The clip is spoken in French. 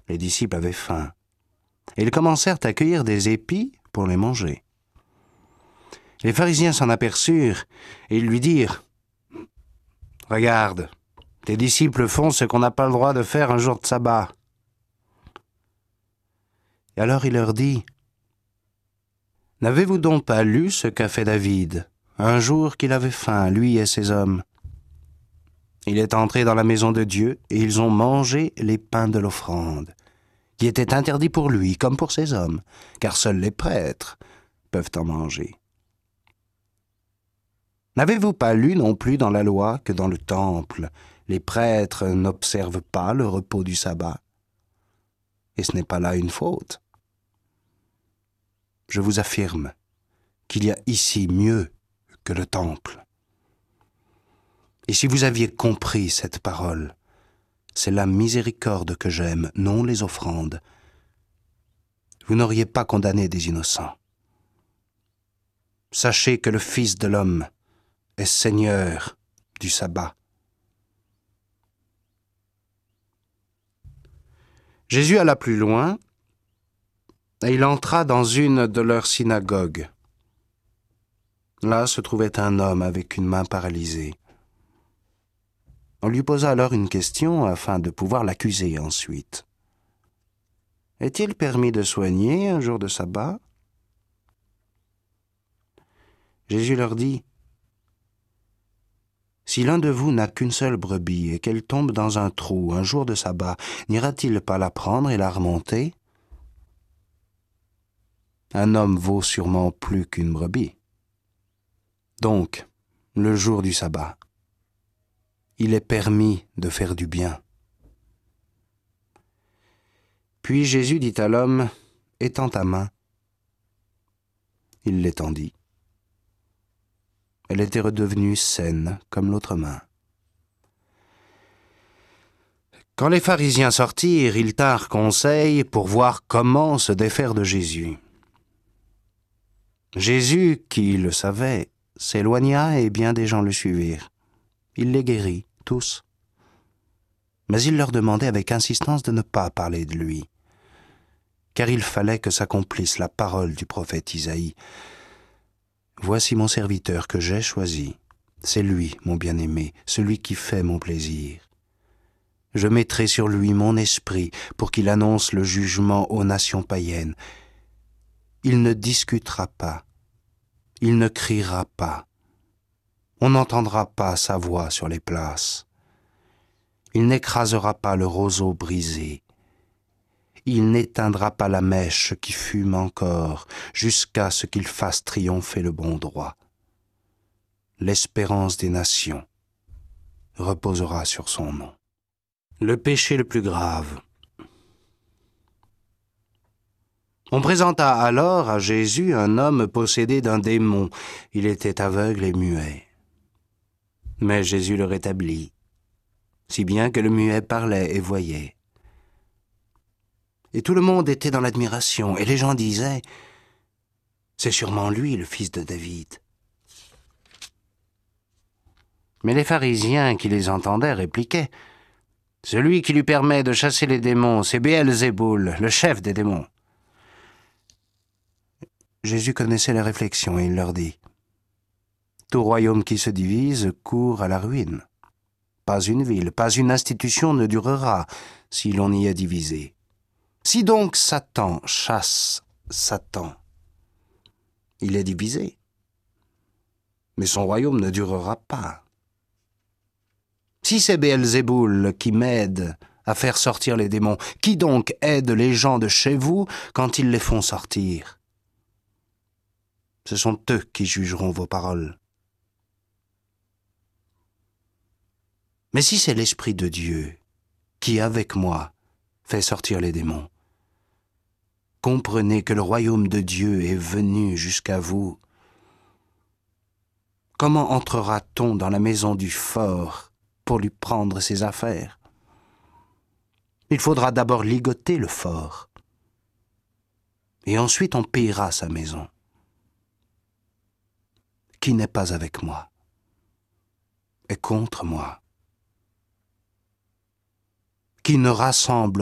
Les disciples avaient faim. Et ils commencèrent à cueillir des épis pour les manger. Les pharisiens s'en aperçurent et ils lui dirent « Regarde, tes disciples font ce qu'on n'a pas le droit de faire un jour de sabbat. » Et alors il leur dit « N'avez-vous donc pas lu ce qu'a fait David, un jour qu'il avait faim, lui et ses hommes? Il est entré dans la maison de Dieu et ils ont mangé les pains de l'offrande, qui étaient interdits pour lui comme pour ses hommes, car seuls les prêtres peuvent en manger. N'avez-vous pas lu non plus dans la loi que dans le temple, les prêtres n'observent pas le repos du sabbat? Et ce n'est pas là une faute. Je vous affirme qu'il y a ici mieux que le temple. Et si vous aviez compris cette parole, c'est la miséricorde que j'aime, non les offrandes. Vous n'auriez pas condamné des innocents. Sachez que le Fils de l'homme est Seigneur du sabbat. » Jésus alla plus loin et il entra dans une de leurs synagogues. Là se trouvait un homme avec une main paralysée. On lui posa alors une question afin de pouvoir l'accuser ensuite. « Est-il permis de soigner un jour de sabbat ?» Jésus leur dit « Si l'un de vous n'a qu'une seule brebis et qu'elle tombe dans un trou un jour de sabbat, n'ira-t-il pas la prendre et la remonter? Un homme vaut sûrement plus qu'une brebis. Donc, le jour du sabbat, il est permis de faire du bien. » Puis Jésus dit à l'homme, « Étends ta main. » Il l'étendit. Elle était redevenue saine comme l'autre main. Quand les pharisiens sortirent, ils tinrent conseil pour voir comment se défaire de Jésus. Jésus, qui le savait, s'éloigna et bien des gens le suivirent. Il les guérit, tous. Mais il leur demandait avec insistance de ne pas parler de lui, car il fallait que s'accomplisse la parole du prophète Isaïe. « Voici mon serviteur que j'ai choisi. C'est lui, mon bien-aimé, celui qui fait mon plaisir. Je mettrai sur lui mon esprit pour qu'il annonce le jugement aux nations païennes. Il ne discutera pas, il ne criera pas. On n'entendra pas sa voix sur les places. Il n'écrasera pas le roseau brisé. Il n'éteindra pas la mèche qui fume encore, jusqu'à ce qu'il fasse triompher le bon droit. L'espérance des nations reposera sur son nom. » Le péché le plus grave. On présenta alors à Jésus un homme possédé d'un démon. Il était aveugle et muet. Mais Jésus le rétablit, si bien que le muet parlait et voyait. Et tout le monde était dans l'admiration, et les gens disaient « C'est sûrement lui, le fils de David. » Mais les pharisiens qui les entendaient répliquaient « Celui qui lui permet de chasser les démons, c'est Béelzéboul, le chef des démons. » Jésus connaissait les réflexions et il leur dit « Tout royaume qui se divise court à la ruine. Pas une ville, pas une institution ne durera si l'on y est divisé. Si donc Satan chasse Satan, il est divisé, mais son royaume ne durera pas. Si c'est Béelzéboul qui m'aide à faire sortir les démons, qui donc aide les gens de chez vous quand ils les font sortir? Ce sont eux qui jugeront vos paroles. Mais si c'est l'Esprit de Dieu qui, avec moi, fait sortir les démons, comprenez que le royaume de Dieu est venu jusqu'à vous. Comment entrera-t-on dans la maison du fort pour lui prendre ses affaires? Il faudra d'abord ligoter le fort, et ensuite on pillera sa maison. Qui n'est pas avec moi est contre moi. Qui ne rassemble